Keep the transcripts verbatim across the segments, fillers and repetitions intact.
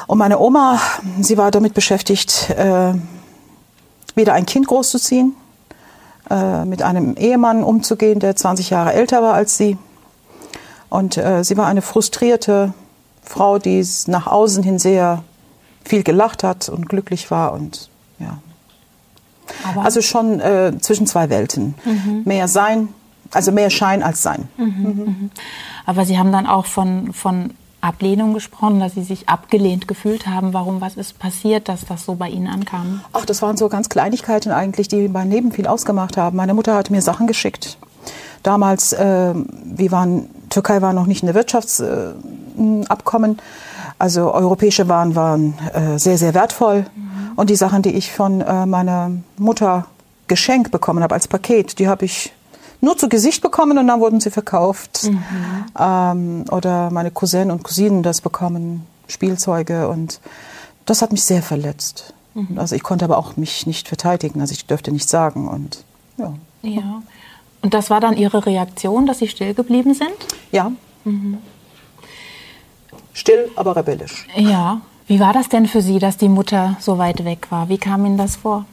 Und meine Oma, sie war damit beschäftigt, äh, wieder ein Kind großzuziehen, äh, mit einem Ehemann umzugehen, der zwanzig Jahre älter war als sie. Und äh, sie war eine frustrierte Frau, die nach außen hin sehr viel gelacht hat und glücklich war. Und, ja. Aber also schon äh, zwischen zwei Welten. Mhm. Mehr Sein, also mehr Schein als Sein. Mhm. Mhm. Aber Sie haben dann auch von... von Ablehnung gesprochen, dass Sie sich abgelehnt gefühlt haben. Warum, was ist passiert, dass das so bei Ihnen ankam? Ach, das waren so ganz Kleinigkeiten eigentlich, die mein Leben viel ausgemacht haben. Meine Mutter hat mir Sachen geschickt. Damals, äh, wir waren, Türkei war noch nicht in der Wirtschaftsabkommen. Äh, also europäische Waren waren äh, sehr, sehr wertvoll. Mhm. Und die Sachen, die ich von äh, meiner Mutter geschenkt bekommen habe als Paket, die habe ich nur zu Gesicht bekommen und dann wurden sie verkauft. Mhm. Ähm, oder meine Cousinen und Cousinen das bekommen, Spielzeuge. Und das hat mich sehr verletzt. Mhm. Also ich konnte aber auch mich nicht verteidigen, also ich dürfte nichts sagen. Und, ja. Ja. Und das war dann Ihre Reaktion, dass Sie still geblieben sind? Ja. Mhm. Still, aber rebellisch. Ja. Wie war das denn für Sie, dass die Mutter so weit weg war? Wie kam Ihnen das vor?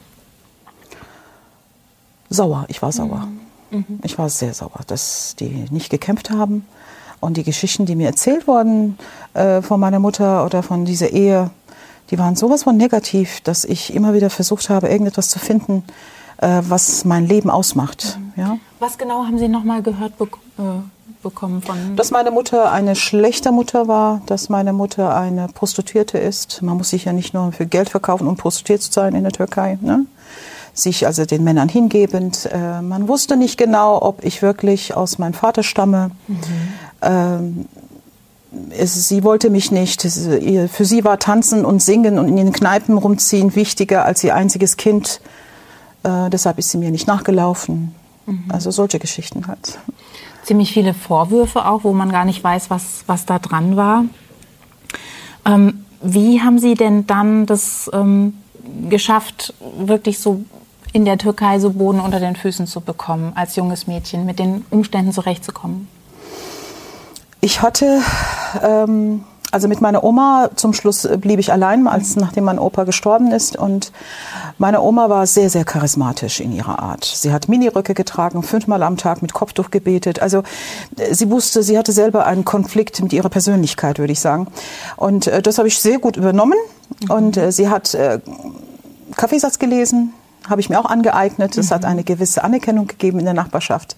Sauer, ich war sauer. Mhm. Ich war sehr sauer, dass die nicht gekämpft haben. Und die Geschichten, die mir erzählt wurden äh, von meiner Mutter oder von dieser Ehe, die waren sowas von negativ, dass ich immer wieder versucht habe, irgendetwas zu finden, äh, was mein Leben ausmacht. Mhm. Ja? Was genau haben Sie noch mal gehört be äh, bekommen von? Dass meine Mutter eine schlechte Mutter war, dass meine Mutter eine Prostituierte ist. Man muss sich ja nicht nur für Geld verkaufen, um prostituiert zu sein in der Türkei, ne? Sich also den Männern hingebend. Äh, man wusste nicht genau, ob ich wirklich aus meinem Vater stamme. Mhm. Ähm, es, sie wollte mich nicht. Es, für sie war Tanzen und Singen und in den Kneipen rumziehen wichtiger als ihr einziges Kind. Äh, deshalb ist sie mir nicht nachgelaufen. Mhm. Also solche Geschichten halt. Ziemlich viele Vorwürfe auch, wo man gar nicht weiß, was, was da dran war. Ähm, wie haben Sie denn dann das ähm, geschafft, wirklich so in der Türkei so Boden unter den Füßen zu bekommen, als junges Mädchen, mit den Umständen zurechtzukommen? Ich hatte, ähm, also mit meiner Oma, zum Schluss blieb ich allein, als nachdem mein Opa gestorben ist. Und meine Oma war sehr, sehr charismatisch in ihrer Art. Sie hat Miniröcke getragen, fünfmal am Tag mit Kopftuch gebetet. Also sie wusste, sie hatte selber einen Konflikt mit ihrer Persönlichkeit, würde ich sagen. Und äh, das habe ich sehr gut übernommen. Mhm. Und äh, sie hat äh, Kaffeesatz gelesen, habe ich mir auch angeeignet. Das mhm. hat eine gewisse Anerkennung gegeben in der Nachbarschaft.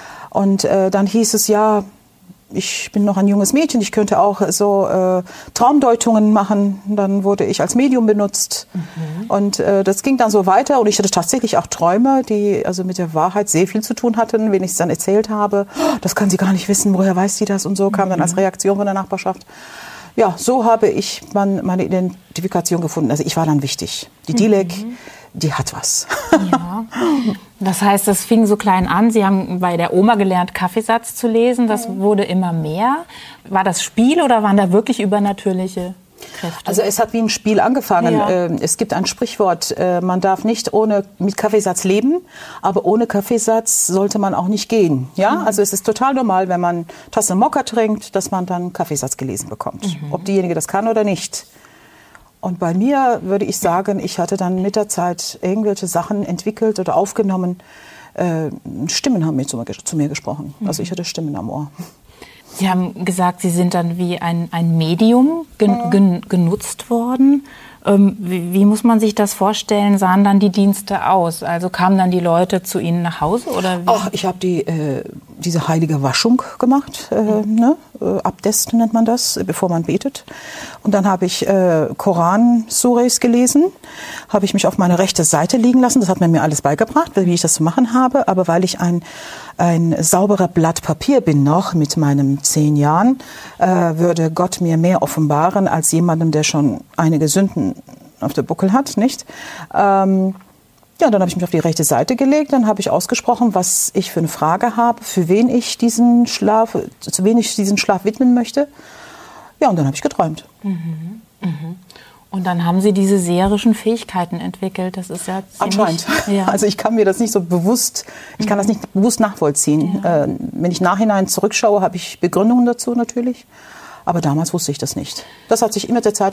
Und äh, dann hieß es, ja, ich bin noch ein junges Mädchen, ich könnte auch so äh, Traumdeutungen machen. Dann wurde ich als Medium benutzt. Mhm. Und äh, das ging dann so weiter. Und ich hatte tatsächlich auch Träume, die also mit der Wahrheit sehr viel zu tun hatten, wenn ich es dann erzählt habe. Oh, das kann sie gar nicht wissen, woher weiß sie das? Und so kam mhm. dann als Reaktion von der Nachbarschaft. Ja, so habe ich man, meine Identifikation gefunden. Also ich war dann wichtig. Die Dilek, mhm. die hat was. Ja. Das heißt, das fing so klein an. Sie haben bei der Oma gelernt, Kaffeesatz zu lesen. Das wurde immer mehr. War das Spiel oder waren da wirklich übernatürliche Kräfte? Also es hat wie ein Spiel angefangen. Ja. Es gibt ein Sprichwort, man darf nicht ohne, mit Kaffeesatz leben, aber ohne Kaffeesatz sollte man auch nicht gehen. Ja? Mhm. Also es ist total normal, wenn man Tasse Mokka trinkt, dass man dann Kaffeesatz gelesen bekommt. Mhm. Ob diejenige das kann oder nicht. Und bei mir würde ich sagen, ich hatte dann mit der Zeit irgendwelche Sachen entwickelt oder aufgenommen. Äh, Stimmen haben mir zu, zu mir gesprochen. Mhm. Also ich hatte Stimmen am Ohr. Sie haben gesagt, Sie sind dann wie ein, ein Medium gen, gen, genutzt worden. Ähm, wie, wie muss man sich das vorstellen? Sahen dann die Dienste aus? Also kamen dann die Leute zu Ihnen nach Hause? Oder wie? Ach, ich habe die, äh, diese heilige Waschung gemacht. Äh, mhm. ne? äh, Abdest nennt man das, bevor man betet. Und dann habe ich äh, Koran-Surais gelesen. Habe ich mich auf meine rechte Seite liegen lassen. Das hat man mir alles beigebracht, wie ich das zu machen habe. Aber weil ich ein, ein sauberer Blatt Papier bin noch mit meinen zehn Jahren, äh, würde Gott mir mehr offenbaren als jemandem, der schon einige Sünden auf der Buckel hat, nicht? Ähm, ja, dann habe ich mich auf die rechte Seite gelegt, dann habe ich ausgesprochen, was ich für eine Frage habe, für wen ich diesen Schlaf, zu wen ich diesen Schlaf widmen möchte. Ja, und dann habe ich geträumt. Mhm. Mhm. Und dann haben Sie diese seherischen Fähigkeiten entwickelt. Das ist ja ziemlich, anscheinend. Ja. Also ich kann mir das nicht so bewusst, ich kann das nicht bewusst nachvollziehen. Ja. Äh, wenn ich nachhinein zurückschaue, habe ich Begründungen dazu natürlich. Aber damals wusste ich das nicht. Das hat sich immer der Zeit